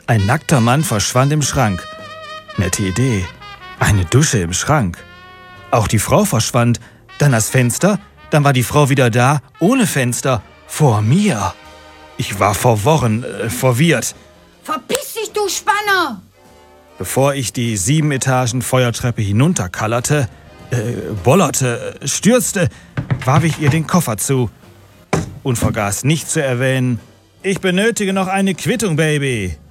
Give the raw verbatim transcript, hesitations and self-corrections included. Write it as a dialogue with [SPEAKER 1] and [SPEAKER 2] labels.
[SPEAKER 1] Ein nackter Mann verschwand im Schrank. Nette Idee. Eine Dusche im Schrank. Auch die Frau verschwand. Dann das Fenster. Dann war die Frau wieder da, ohne Fenster. Vor mir. Ich war verworren, äh, verwirrt.
[SPEAKER 2] Verpiss dich, du Spanner!
[SPEAKER 1] Bevor ich die sieben Etagen Feuertreppe hinunterkallerte, äh, bollerte, äh, stürzte, warf ich ihr den Koffer zu und vergaß nicht zu erwähnen: Ich benötige noch eine Quittung, Baby.